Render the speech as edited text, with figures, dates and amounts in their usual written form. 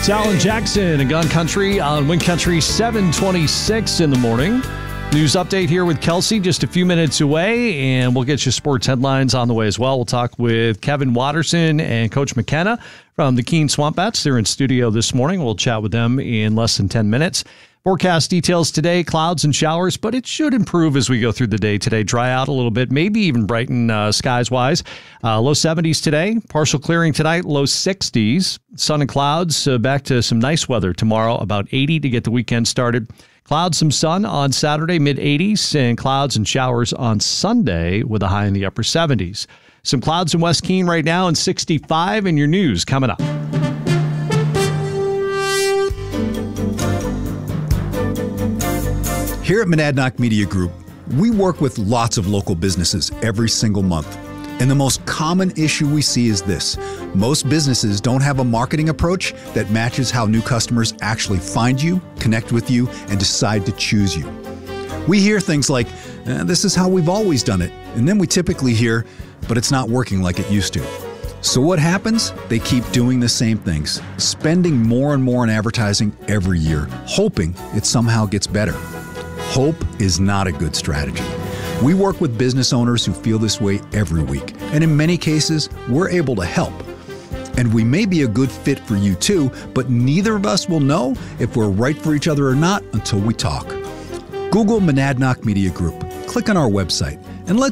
It's Alan Jackson and Gun Country on Wind Country 726 in the morning. News update here with Kelsey just a few minutes away, and we'll get you sports headlines on the way as well. We'll talk with Kevin Watterson and Coach McKenna from the Keene Swamp Bats. They're in studio this morning. We'll chat with them in less than 10 minutes. Forecast details today, clouds and showers, but it should improve as we go through the day today. Dry out a little bit, maybe even brighten skies-wise. Low 70s today, partial clearing tonight, low 60s. Sun and clouds, back to some nice weather tomorrow, about 80 to get the weekend started. Clouds, some sun on Saturday, mid-80s, and clouds and showers on Sunday with a high in the upper 70s. Some clouds in West Keene right now and 65 in your news coming up. Here at Monadnock Media Group, we work with lots of local businesses every single month. And the most common issue we see is this. Most businesses don't have a marketing approach that matches how new customers actually find you, connect with you, and decide to choose you. We hear things like, this is how we've always done it. And then we typically hear, but it's not working like it used to. So what happens? They keep doing the same things, spending more and more on advertising every year, hoping it somehow gets better. Hope is not a good strategy. We work with business owners who feel this way every week, and in many cases, we're able to help. And we may be a good fit for you too, but neither of us will know if we're right for each other or not until we talk. Google Monadnock Media Group, click on our website, and let's